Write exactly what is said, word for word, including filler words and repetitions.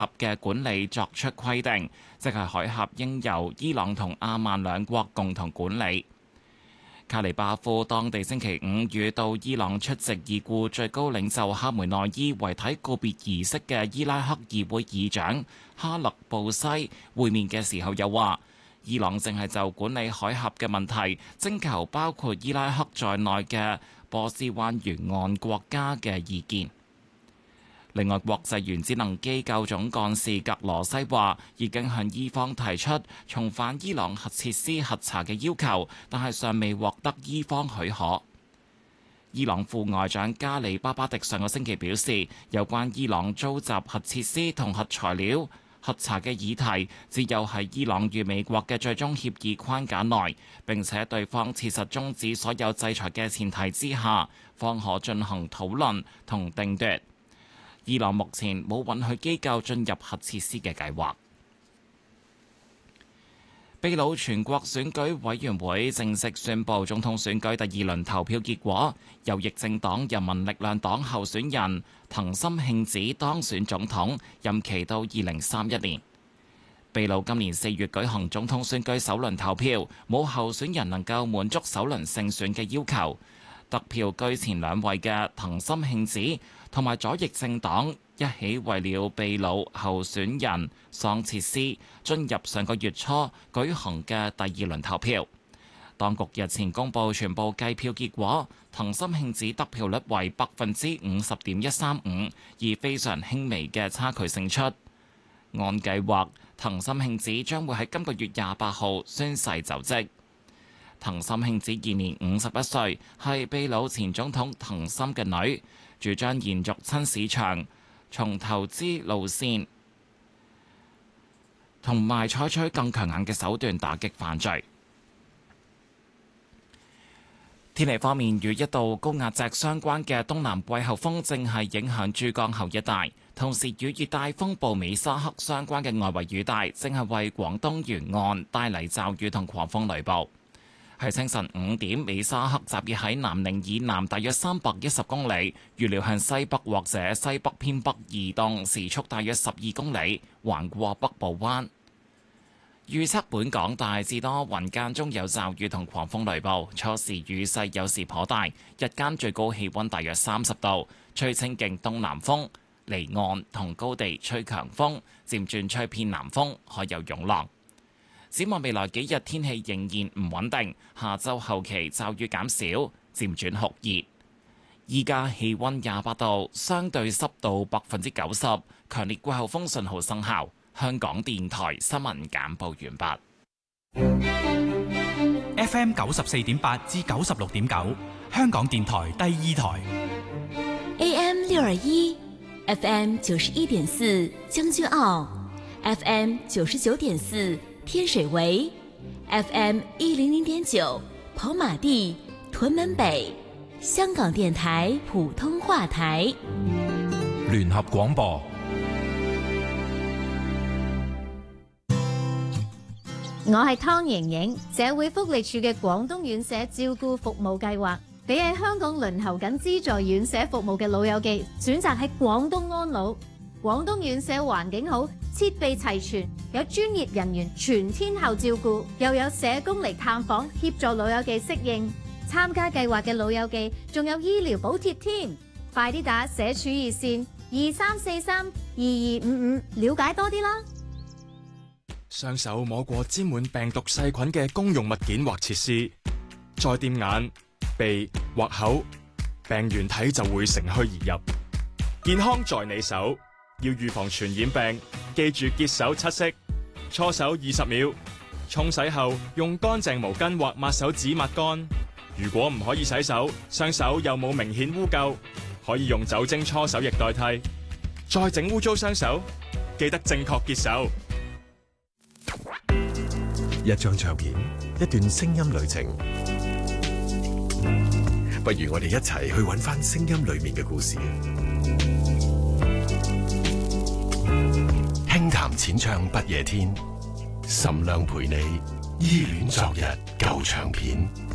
峽嘅管理作出規定，即係海峽應由伊朗同阿曼兩國共同管理。卡里巴夫當地星期五與到伊朗出席已故最高領袖哈梅內伊遺體告別儀式嘅伊拉克議會議長哈勒布西會面嘅時候，又話伊朗正係就管理海峽嘅問題徵求包括伊拉克在內嘅波斯灣沿岸國家嘅意見。另外，國際原子能機構總幹事格羅西話已經向伊方提出重返伊朗核設施核查嘅要求，但係尚未獲得伊方許可。伊朗副外長加里巴巴迪上個星期表示，有關伊朗租集核設施同核材料核查嘅議題，只有喺伊朗與美國嘅最終協議框架內，並且對方切實終止所有制裁嘅前提之下，方可進行討論同定奪。伊朗目前冇允許機構進入核設施嘅計劃。秘魯全國選舉委員會正式宣布總統選舉第二輪投票結果，右翼政黨人民力量黨候選人藤森慶子當選總統，任期到二零三一年。秘魯今年四月舉行總統選舉首輪投票，冇候選人能夠滿足首輪勝選嘅要求。得票居前兩位嘅藤森慶子同埋左翼政黨一起為了秘魯候選人桑切斯進入上個月初舉行嘅第二輪投票。當局日前公布全部計票結果，藤森慶子得票率為百分之五十點一三五，以非常輕微嘅差距勝出。按計劃，藤森慶子將會喺今個月廿八號宣誓就職。藤森慶子現年五十一歲，係秘魯前總統藤森嘅女，主張延續親市場、從投資路線，同埋採取更強硬嘅手段打擊犯罪。天氣方面，與一道高壓脊相關嘅東南季候風正係影響珠江口一帶，同時與熱帶風暴美沙克相關嘅外圍雨帶正係為廣東沿岸帶嚟驟雨同狂風雷暴。喺清晨五點，美沙克集結喺南寧以南大約三百一十公里，預料向西北或者西北偏北移動，時速大約十二公里，橫過北部灣。預測本港大致多雲，間中有驟雨同狂風雷暴，初時雨勢有時頗大，日間最高氣溫大約三十度，吹清勁東南風，離岸同高地吹強風，漸轉吹偏南風，海有湧浪。展望未來幾日天氣仍然唔穩定，下週後期驟雨減少，漸轉酷熱。依家氣溫廿八度，相對濕度百分之九十，強烈季候風信號生效。香港電台新聞簡報完畢。F M 九十四點八至九十六點九，香港電台第二台。 A M 六二一，F M 九十一點四將軍澳 ，F M 九十九點四。天水圍 F M 一零零點九，跑馬地、屯門北，香港電台普通話台， 聯合廣播。 我係湯瑩瑩，社會福利署嘅廣東院舍照顧服務計劃，俾喺香港輪候緊資助院舍服務嘅老友記選擇喺廣東安老。廣東院舍環境好，設備齊全，有專業人員全天候照顧，又有社工嚟探訪協助老友記適應。參加計劃嘅老友記仲有醫療補貼添，快啲打社署熱線二三四三二二五五了解多啲啦。 雙手摸過沾滿病毒細菌嘅公用物件或設施，再掂眼、鼻或口，病原體就會乘虛而入。健康在你手。要預防傳染病，記住潔手七式：搓手二十秒，沖洗後用乾淨毛巾或抹手紙抹乾。如果唔可以洗手，雙手又冇明顯污垢，可以用酒精搓手液代替。再整污糟雙手，記得正確潔手。 一張唱片，一段聲音旅程。不如我哋一齊去揾返聲音裏面嘅故事。輕談淺唱不夜天，岑亮陪你依戀昨日舊唱片。